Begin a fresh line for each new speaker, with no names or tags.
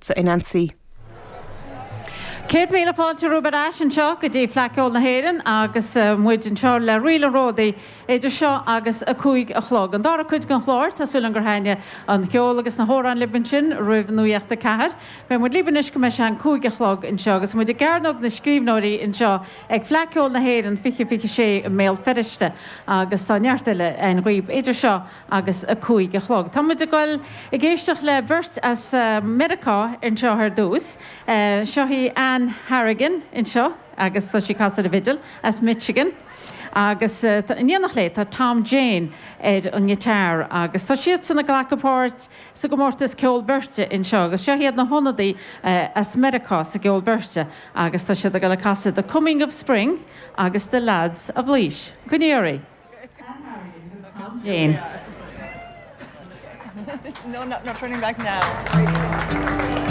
Birta in Nancy.
Kate míle fáilte Rúbar an seo go dtí fleiciúil na hÉireann agus muid an seo le riail ródaí idir seo agus a cúig a chlog. An dara cuid an chlór tásúil an gur haine an ceol agus na hóran liban sin roimh nuíochta cethir. Be muid líbanis go me se an cúig a chlog in seo agus muid a gearnog na scríbnóirí in seo ag fleiciúil na hÉireann fiche méal feriste agus tá neartile an roimh idir seo agus a cúig a chlog. Tá muid a gháil i ggéisteach le burt as Medicá in seo ar dús. Seo hí Anne Harrigan in seo, agus tá sí casa a vidal as Michigan. Agus níanach lé tá Tom Jane an gitar agus tá siad sanna glacapát sa go mórtas ceol Birta in seo, agus seo hiad na honadaí as Medicá sa ceol Birta agus tá siad a gal casa The Coming of Spring agus The Lads of Laois. Cuinéirí. Tom Jane.
No, not turning back now.